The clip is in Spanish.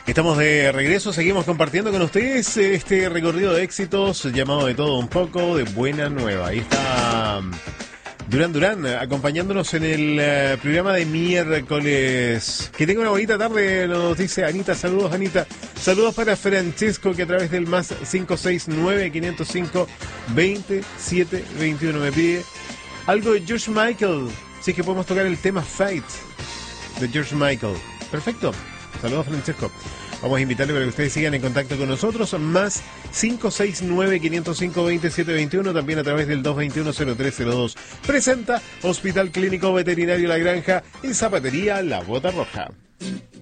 Estamos de regreso, seguimos compartiendo con ustedes este recorrido de éxitos llamado De Todo Un Poco, de Buena Nueva. Ahí está Duran Duran acompañándonos en el programa de miércoles. Que tenga una bonita tarde, nos dice Anita. Saludos, Anita. Saludos para Francesco, que a través del más 569-505-2721 me pide algo de George Michael. Si es que podemos tocar el tema Fight de George Michael. Perfecto. Saludos, Francesco. Vamos a invitarle para que ustedes sigan en contacto con nosotros. Más 569-505-2721. También a través del 221-0302. Presenta Hospital Clínico Veterinario La Granja y Zapatería La Bota Roja.